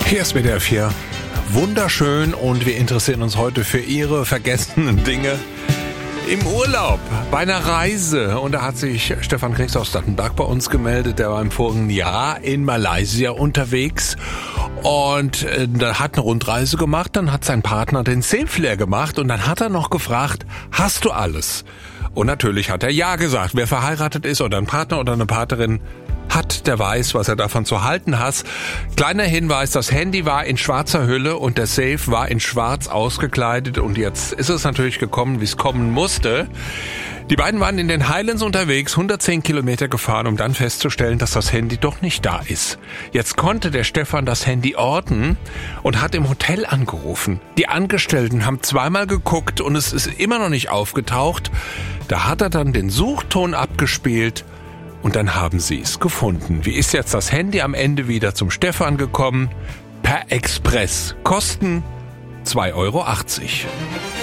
Hier ist WDR 4. Wunderschön, und wir interessieren uns heute für Ihre vergessenen Dinge im Urlaub, bei einer Reise. Und da hat sich Stefan Kriegs aus Dattenberg bei uns gemeldet. Der war im vorigen Jahr in Malaysia unterwegs und da hat eine Rundreise gemacht. Dann hat sein Partner den Safe leer gemacht und dann hat er noch gefragt, hast du alles? Und natürlich hat er ja gesagt. Wer verheiratet ist oder ein Partner oder eine Partnerin hat, der weiß, was er davon zu halten hat. Kleiner Hinweis, das Handy war in schwarzer Hülle und der Safe war in schwarz ausgekleidet, und jetzt ist es natürlich gekommen, wie es kommen musste. Die beiden waren in den Highlands unterwegs, 110 Kilometer gefahren, um dann festzustellen, dass das Handy doch nicht da ist. Jetzt konnte der Stefan das Handy orten und hat im Hotel angerufen. Die Angestellten haben zweimal geguckt und es ist immer noch nicht aufgetaucht. Da hat er dann den Suchton abgespielt. Und dann haben sie es gefunden. Wie ist jetzt das Handy am Ende wieder zum Stefan gekommen? Per Express. Kosten 2,80 €.